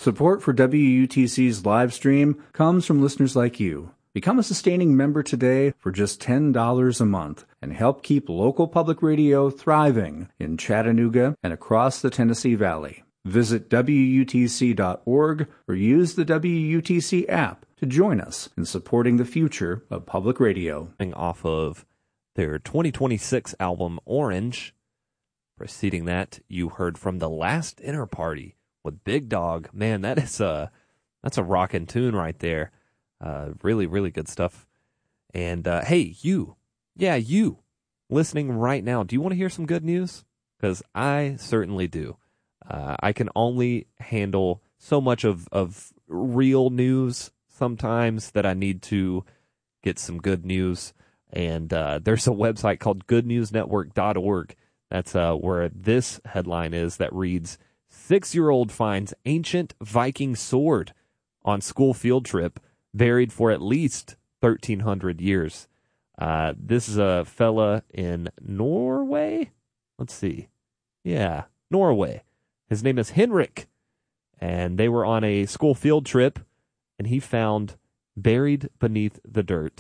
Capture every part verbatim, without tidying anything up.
Support for W U T C's live stream comes from listeners like you. Become a sustaining member today for just ten dollars a month and help keep local public radio thriving in Chattanooga and across the Tennessee Valley. Visit W U T C dot org or use the W U T C app to join us in supporting the future of public radio. Off of their twenty twenty-six album, Orange. Preceding that, you heard from The Last Dinner Party with Big Dog. Man, that is a, that's a rockin' tune right there. Uh, really, really good stuff. And, uh, hey, you, yeah, you, listening right now, do you want to hear some good news? Because I certainly do. Uh, I can only handle so much of, of real news sometimes that I need to get some good news. And uh, there's a website called good news network dot org. That's uh, where this headline is that reads, Six-year-old finds ancient Viking sword on school field trip, buried for at least thirteen hundred years. Uh, this is a fella in Norway? Let's see. Yeah, Norway. His name is Henrik, and they were on a school field trip, and he found buried beneath the dirt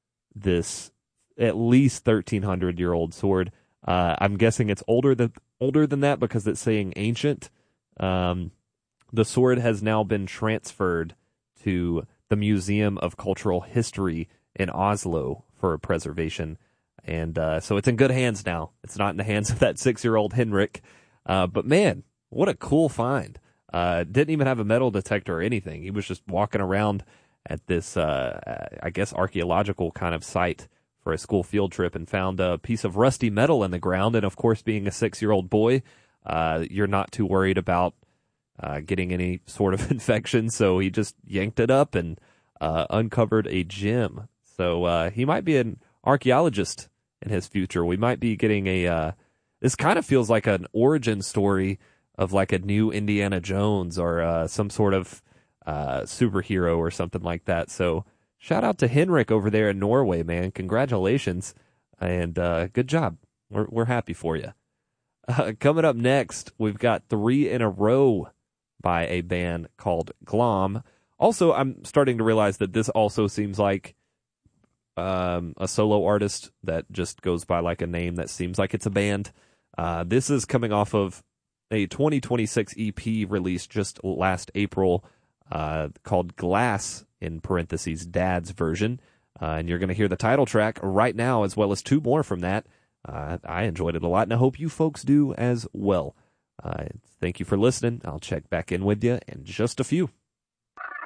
this at least thirteen hundred-year-old sword. Uh, I'm guessing it's older than older than that because it's saying ancient. Um, the sword has now been transferred to the Museum of Cultural History in Oslo for preservation. And uh, so it's in good hands now. It's not in the hands of that six-year-old Henrik. Uh, but, man, what a cool find. Uh, didn't even have a metal detector or anything. He was just walking around at this, uh, I guess, archaeological kind of site for a school field trip and found a piece of rusty metal in the ground. And, of course, being a six-year-old boy, uh, you're not too worried about uh, getting any sort of infection. So he just yanked it up and uh, uncovered a gem. So uh, he might be an archaeologist in his future. We might be getting a, uh, this kind of feels like an origin story of like a new Indiana Jones or uh, some sort of uh, superhero or something like that. So shout out to Henrik over there in Norway, man. Congratulations and uh, good job. We're we're happy for you. Uh, coming up next, we've got Three in a Row by a band called Glom. Also, I'm starting to realize that this also seems like um, a solo artist that just goes by like a name that seems like it's a band. Uh, this is coming off of a twenty twenty-six E P released just last April uh, called Glass, in parentheses, Dad's version. Uh, and you're going to hear the title track right now, as well as two more from that. Uh, I enjoyed it a lot, and I hope you folks do as well. Uh, thank you for listening. I'll check back in with you in just a few.